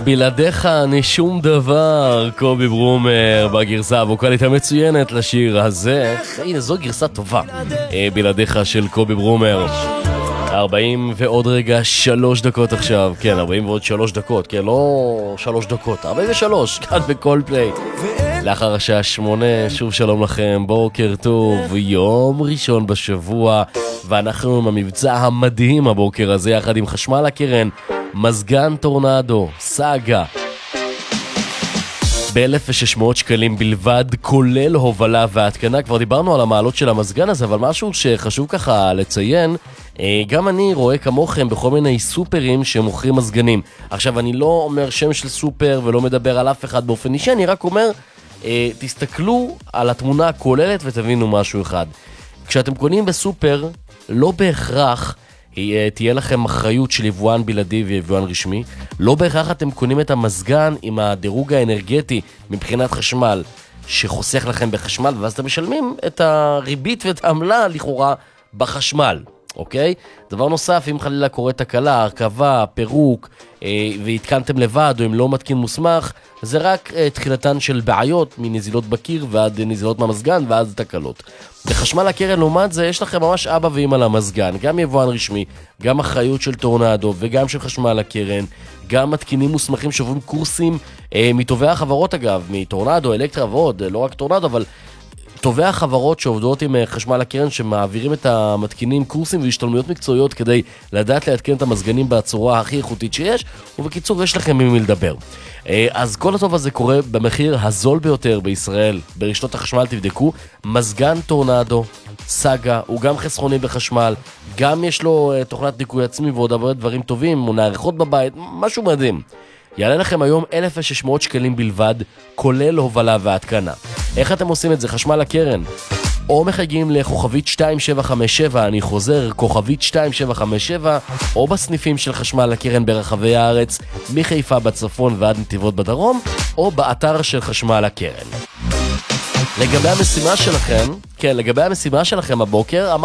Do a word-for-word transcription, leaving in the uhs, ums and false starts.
בלעדיך אני שום דבר, קובי ברומר בגרסה הווקלית המצוינת לשיר הזה. הנה, זו גרסה טובה, בלעדיך של קובי ברומר. ארבעים ועוד רגע שלוש דקות עכשיו. כן, ארבעים ועוד שלוש דקות. כן, לא שלוש דקות, ארבעים ושלוש, כאן בכל פליי. לאחר השעה שמונה, שוב שלום לכם, בוקר טוב, יום ראשון בשבוע, ואנחנו עם המבצע המדהים הבוקר הזה, יחד עם חשמל הקרן, מזגן טורנדו, סאגה, ב-אלף ושש מאות שקלים בלבד, כולל הובלה והתקנה. כבר דיברנו על המעלות של המזגן הזה, אבל משהו שחשוב ככה לציין, גם אני רואה כמוכם בכל מיני סופרים שמוכרים מזגנים. עכשיו, אני לא אומר שם של סופר ולא מדבר על אף אחד באופן אישי, אני רק אומר, תסתכלו על התמונה הכוללת ותבינו משהו אחד. כשאתם קונים בסופר, לא בהכרח תהיה לכם אחריות של יבואן בלעדי ויבואן רשמי. לא בהכרח אתם קונים את המזגן עם הדירוג האנרגטי מבחינת חשמל, שחוסך לכם בחשמל, ואז אתם משלמים את הריבית ואת העמלה לכאורה בחשמל. אוקיי? דבר נוסף, אם חלילה קורה תקלה, הרכבה, פירוק, אה, והתקנתם לבד או אם לא מתקין מוסמך, זה רק אה, תחילתן של בעיות מנזילות בקיר ועד נזילות מהמזגן ועד תקלות. בחשמל הקרן לעומת זה, יש לכם ממש אבא ואמא למזגן, גם יבואן רשמי, גם אחריות של טורנדו וגם של חשמל הקרן, גם מתקינים מוסמכים שעוברים קורסים אה, מטובי החברות אגב, מטורנדו, אלקטרה ועוד, לא רק טורנדו, אבל טובי החברות שעובדות עם חשמל הקרן, שמעבירים את המתקינים קורסים והשתלמויות מקצועיות כדי לדעת להתקן את המזגנים בצורה הכי איכותית שיש, ובקיצור יש לכם ממי לדבר. אז כל הטוב הזה קורה במחיר הזול ביותר בישראל, ברשתות החשמל. תבדקו, מזגן טורנדו, סאגה, הוא גם חסכוני בחשמל, גם יש לו תוכנת ניקוי עצמי ועוד הרבה דברים טובים, הוא נערכות בבית, משהו מדהים. יעלה לכם היום אלף ושש מאות שקלים בלבד, כולל הובלה והתקנה. איך אתם עושים את זה? חשמל הקרן. או מחייגים לכוכבית שתיים שבע חמש שבע, אני חוזר, כוכבית שתיים שבע חמש שבע, או בסניפים של חשמל הקרן ברחבי הארץ, מחיפה בצפון ועד נתיבות בדרום, או באתר של חשמל הקרן. לגבי המשימה שלכם, כן, לגבי המשימה שלכם הבוקר,